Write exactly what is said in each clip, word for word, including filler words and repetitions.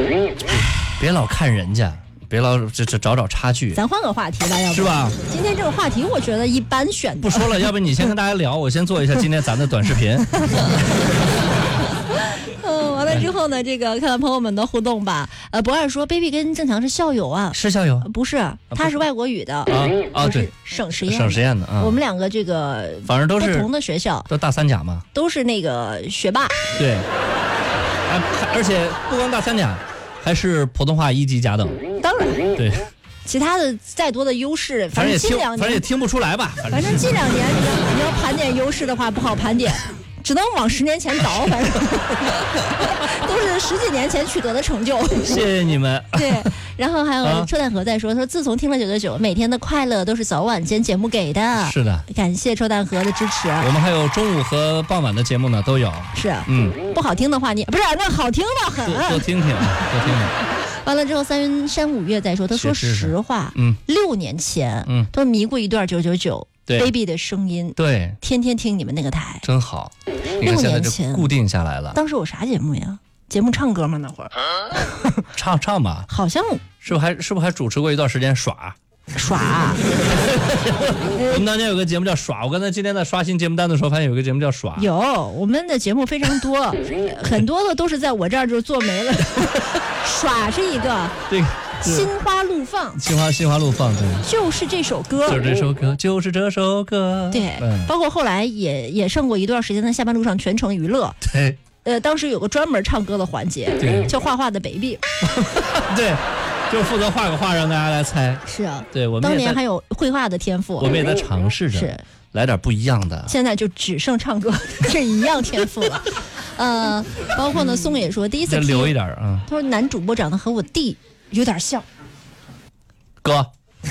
别老看人家。别老这这找找差距， 咱换个话题吧，要不是吧？ 今天这个话题我觉得一般选的。 不说了，要不你先跟大家聊，我先做一下今天咱的短视频。 嗯，完了之后呢，这个看看朋友们的互动吧。呃，博二说 ，baby 跟郑强是校友啊， 是校友？ 不是，他是外国语的啊啊，对， 省实验省实验的啊。 我们两个这个反正都是不同的学校， 都大三甲嘛， 都是那个学霸。 对，啊，而且不光大三甲，还是普通话一级甲等。 当然， 对。 其他的再多的优势，反正近两年， 反正也听不出来吧。 反正近两年，你要你要盘点优势的话，不好盘点，只能往十年前倒。反正都是十几年前取得的成就。 谢谢你们。 对，然后还有臭蛋盒在说，说自从听了九九九，每天的快乐都是早晚间节目给的。 是的， 感谢臭蛋盒的支持。 我们还有中午和傍晚的节目呢，都有。 是， 嗯， 不好听的话你不是那好听的很， 多听听，多听听。 完了之后，三云山五月在说，他说实话， 嗯， 六年前， 嗯， 他迷过一段九九九 baby 的声音， 对， 天天听你们那个台， 真好。 六年前固定下来了。 当时有啥节目呀？节目唱歌吗？那会儿唱唱吧， 好像是不是还是不是还主持过一段时间耍？ 耍、啊， 我们当年有个节目叫耍，我刚才今天在刷新节目单的时候，发现有个节目叫耍。 有，我们的节目非常多，很多的都是在我这儿就做没了。耍是一个， 对， 心花怒放， 心花心花怒放，对， 就是这首歌， 就是这首歌，就是这首歌， 对，嗯、包括后来也也上过一段时间的下班路上全程娱乐， 对， 呃，当时有个专门唱歌的环节， 对， 叫画画的 baby， 对。就是负责画个画让大家来猜， 是啊， 对，我们当年还有绘画的天赋， 我们也在尝试着， 是来点不一样的。 现在就只剩唱歌是一样天赋了，呃，包括呢，宋也说第一次留一点啊、嗯， 他说男主播长得和我弟有点像， 哥，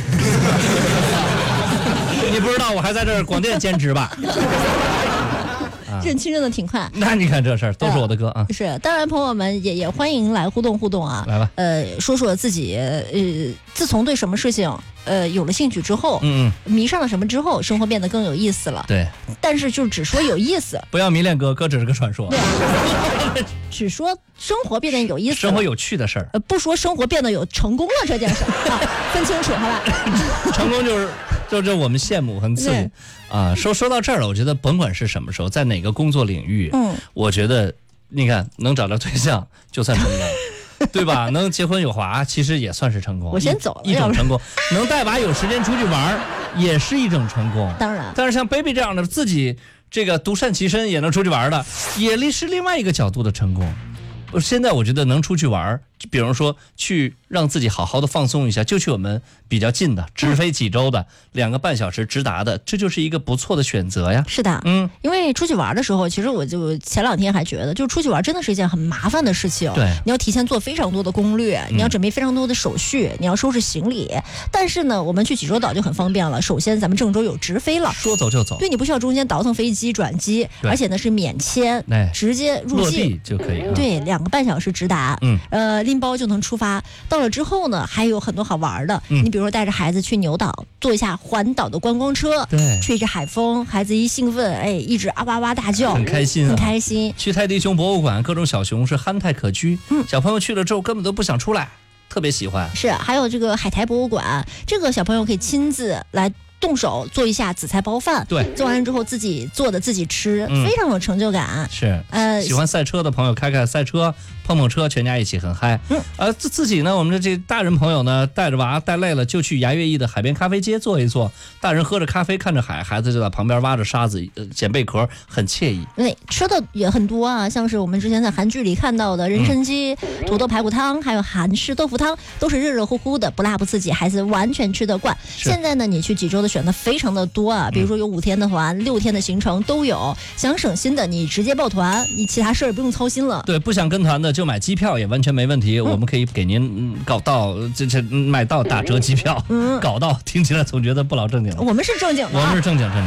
你不知道我还在这儿广电兼职吧？ 认亲认的挺快， 那你看这事儿都是我的歌啊！ 呃、是，当然朋友们也也欢迎来互动互动啊！ 来吧， 呃，说说自己呃，自从对什么事情呃有了兴趣之后， 嗯嗯，迷上了什么之后，生活变得更有意思了。 对， 但是就只说有意思， 不要迷恋哥，哥只是个传说。 对，只说生活变得有意思， 生活有趣的事儿， 呃，不说生活变得有成功了这件事儿啊，分清楚好吧？ 成功就是。就这我们羡慕很刺激啊！说说到这儿了，我觉得甭管是什么时候，在哪个工作领域， 嗯， 我觉得你看能找到对象就算成功，对吧？能结婚有娃，其实也算是成功。 我先走了， 一种成功。能带娃有时间出去玩，也是一种成功。 当然， 但是像 baby 这样的自己这个独善其身也能出去玩的，也是另外一个角度的成功。现在我觉得能出去玩，比如说去让自己好好的放松一下，就去我们比较近的，直飞济州的，两个半小时直达的，这就是一个不错的选择呀。 是的， 嗯， 因为出去玩的时候，其实我就前两天还觉得，就出去玩真的是一件很麻烦的事情。 对， 你要提前做非常多的攻略，你要准备非常多的手续，嗯、你要收拾行李。但是呢，我们去济州岛就很方便了。首先，咱们郑州有直飞了， 说走就走， 对你不需要中间倒腾飞机转机，而且呢是免签， 哎、 直接入境落地就可以。 对，两个半小时直达， 嗯， 呃，拎包就能出发。到了之后呢，还有很多好玩的。 嗯、 你比如说带着孩子去牛岛，坐一下环岛的观光车， 对， 吹着海风，孩子一兴奋，哎，一直啊哇哇大叫， 很开心、啊， 很开心。 去泰迪熊博物馆，各种小熊是憨态可掬， 嗯， 小朋友去了之后根本都不想出来，特别喜欢。 是，还有这个海苔博物馆，这个小朋友可以亲自来动手做一下紫菜包饭， 对， 做完之后自己做的自己吃， 嗯、 非常有成就感。 是， 呃， 喜欢赛车的朋友开开赛车。碰碰车，全家一起很嗨。 嗯， 呃，自自己呢，我们的这大人朋友呢，带着娃带累了，就去牙月邑的海边咖啡街坐一坐。大人喝着咖啡，看着海，孩子就在旁边挖着沙子，呃、捡贝壳，很惬意。 对，吃的也很多啊，像是我们之前在韩剧里看到的人参鸡、嗯、土豆排骨汤，还有韩式豆腐汤，都是热热乎乎的，不辣不刺激，孩子完全吃得惯。现在呢，你去济州的选择非常的多啊，比如说有五天的团、嗯、六天的行程都有。想省心的，你直接报团，你其他事儿不用操心了。 对，不想跟团的就买机票也完全没问题，嗯、我们可以给您搞到这这买到打折机票，嗯、搞到听起来总觉得不老正经。 我们是正经的、啊， 我们是正经正经。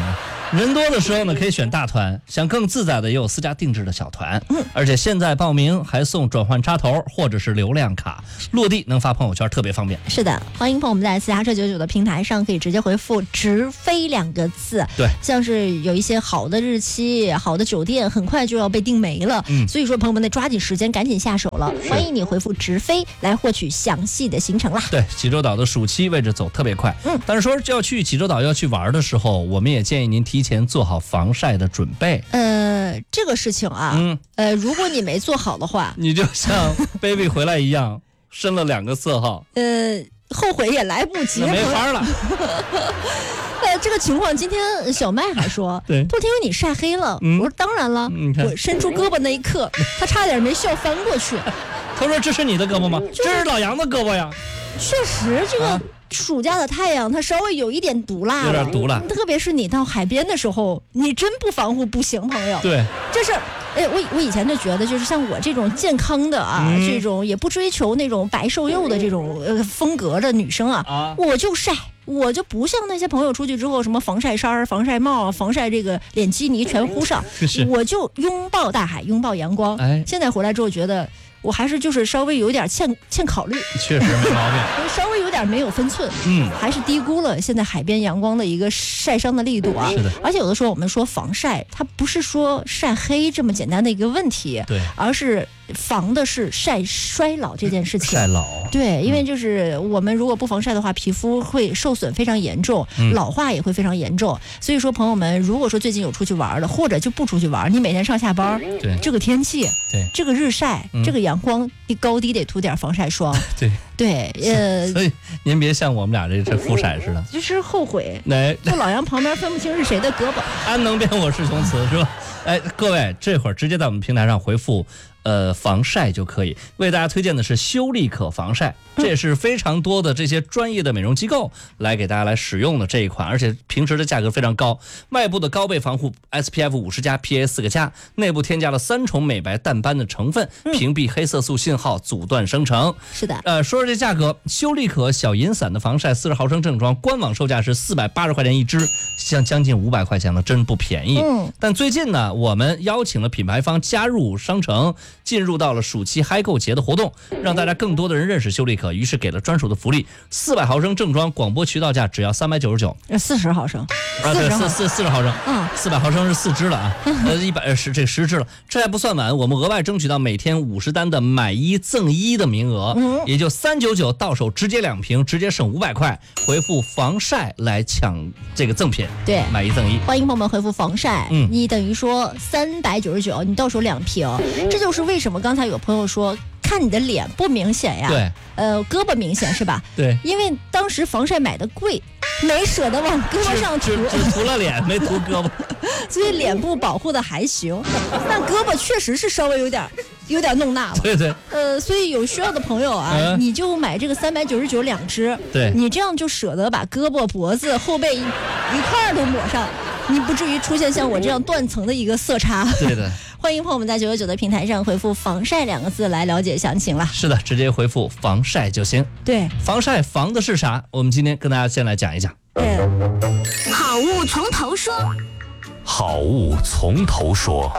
人多的时候呢，可以选大团，想更自在的也有私家定制的小团。嗯，而且现在报名还送转换插头或者是流量卡，落地能发朋友圈，特别方便。 是的，欢迎朋友们在私家车九九的平台上可以直接回复直飞两个字。 对， 像是有一些好的日期、好的酒店，很快就要被订没了。嗯，所以说朋友们得抓紧时间，赶紧下手了。欢迎你回复直飞来获取详细的行程啦。 对，济州岛的暑期位置走特别快。嗯，但是说要去济州岛要去玩的时候，我们也建议您提前做好防晒的准备。 呃，这个事情啊，嗯，呃，如果你没做好的话， 你就像 baby 回来一样，深了两个色号。 呃，后悔也来不及， 没法了。 呃，这个情况，今天小麦还说， 对， 都听说你晒黑了。嗯、我说当然了，我伸出胳膊那一刻，他差点没笑翻过去。 他说：“这是你的胳膊吗？就是、这是老杨的胳膊呀。” 确实，这个。啊暑假的太阳，它稍微有一点毒辣了， 有点毒辣。 特别是你到海边的时候，你真不防护不行，朋友。 对， 这是，哎，我我以前就觉得，就是像我这种健康的啊，嗯、这种也不追求那种白瘦幼的这种呃风格的女生啊，啊我就晒。我就不像那些朋友出去之后，什么防晒衫、防晒帽、防晒这个脸基尼全糊上，我就拥抱大海，拥抱阳光。哎，现在回来之后觉得。我还是就是稍微有点欠欠考虑， 确实没毛病， 稍微有点没有分寸，嗯，还是低估了现在海边阳光的一个晒伤的力度啊。 是的， 而且有的时候我们说防晒，它不是说晒黑这么简单的一个问题， 对， 而是防的是晒衰老这件事情。 晒老， 对，因为就是我们如果不防晒的话，皮肤会受损非常严重，嗯、老化也会非常严重。所以说，朋友们，如果说最近有出去玩的，或者就不出去玩，你每天上下班， 对， 这个天气， 对， 这个日晒，嗯、这个阳光，你高低得涂点防晒霜。 对对，呃， 所以您别像我们俩这这肤色似的， 就是后悔， 来， 坐老杨旁边分不清是谁的胳膊。 安能辨我是雄雌，是吧？哎，各位，这会儿直接在我们平台上回复呃防晒就可以。为大家推荐的是修丽可防晒，这也是非常多的这些专业的美容机构来给大家来使用的这一款，而且平时的价格非常高。外部的高倍防护 S P F 五十加 P A 四个加，内部添加了三重美白淡斑的成分，屏蔽黑色素信号，阻断生成。 是的， 呃，说说这价格，修丽可小银伞的防晒四十毫升正装，官网售价是四百八十块钱一支，像将近五百块钱了，真不便宜。嗯，但最近呢，我们邀请了品牌方加入商城，进入到了暑期嗨购节的活动，让大家更多的人认识修丽可，于是给了专属的福利，四百毫升正装广播渠道价只要三百九十九， 四十毫升， 啊对，四四四十毫升，嗯，四百毫升是四支了啊，呃一百是这十支了，这还不算完，我们额外争取到每天五十单的买一赠一的名额，嗯，也就三九九到手直接两瓶，直接省五百块，回复防晒来抢这个赠品， 对， 买一赠一， 欢迎朋友们回复防晒，嗯，你等于说三百九十九，你到手两瓶，这就是为什么刚才有朋友说。看你的脸不明显呀， 对， 呃，胳膊明显是吧？ 对， 因为当时防晒买的贵，没舍得往胳膊上涂， 只只涂了脸，没涂胳膊， 所以脸部保护的还行，但胳膊确实是稍微有点有点弄大了。 对对， 呃，所以有需要的朋友啊，嗯、你就买这个三百九十九两支， 对， 你这样就舍得把胳膊、脖子、后背一一块都抹上。你不至于出现像我这样断层的一个色差。 对的， 欢迎朋友们在九九九的平台上回复防晒两个字来了解详情了。 是的，直接回复防晒就行。 对， 防晒防的是啥？我们今天跟大家先来讲一讲。 对， 好物从头说。 好物从头说。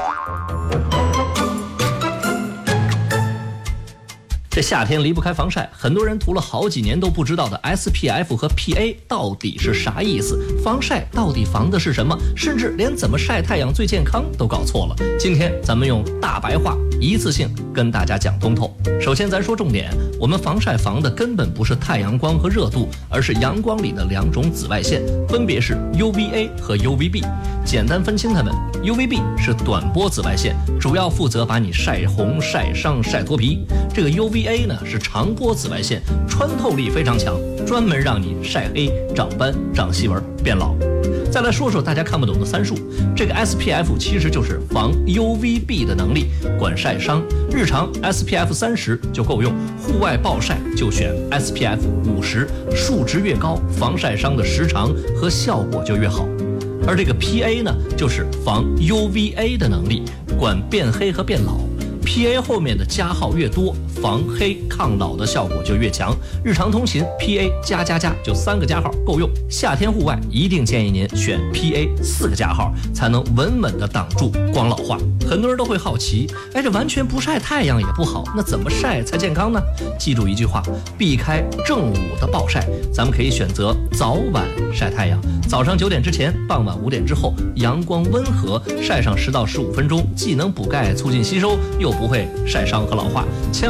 这夏天离不开防晒，很多人涂了好几年都不知道的 S P F 和 P A 到底是啥意思？防晒到底防的是什么？甚至连怎么晒太阳最健康都搞错了。今天咱们用大白话一次性跟大家讲通透。首先咱说重点，我们防晒防的根本不是太阳光和热度，而是阳光里的两种紫外线，分别是 U V A 和 U V B。简单分清它们， U V B 是短波紫外线，主要负责把你晒红、晒伤、晒脱皮。这个 U V A 呢是长波紫外线，穿透力非常强，专门让你晒黑、长斑、长细纹、变老。再来说说大家看不懂的参数，这个 S P F 其实就是防 U V B 的能力，管晒伤。日常 S P F 三十就够用，户外暴晒就选 S P F 五十，数值越高，防晒伤的时长和效果就越好。而这个 P A 呢，就是防 U V A 的能力，管变黑和变老。 P A 后面的加号越多，防黑抗老的效果就越强。日常通勤 P A 加加加就三个加号够用。夏天户外一定建议您选 P A 四个加号，才能稳稳地挡住光老化。很多人都会好奇，哎，这完全不晒太阳也不好，那怎么晒才健康呢？记住一句话，避开正午的暴晒，咱们可以选择早晚晒太阳。早上九点之前，傍晚五点之后，阳光温和，晒上十到十五分钟，既能补钙促进吸收，又不会晒伤和老化。千